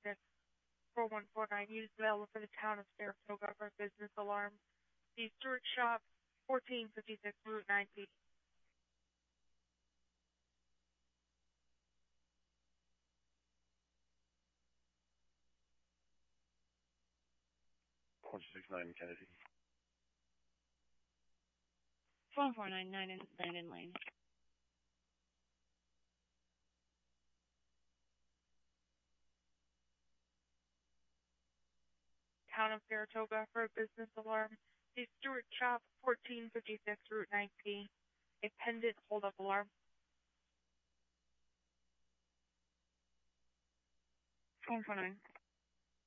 4149 units available for the town of Saratoga for a business alarm. The Stewart Shop, 1456 Route 90. Kennedy. 4499 in Landon Lane. Town of Saratoga for a business alarm. The Stewart Shop, 1456 Route 19. A pendant hold-up alarm. 449.